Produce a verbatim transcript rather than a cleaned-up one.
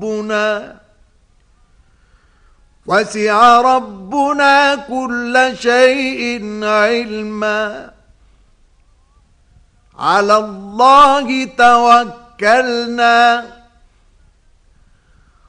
ربنا وسع ربنا كل شيء علما على الله توكلنا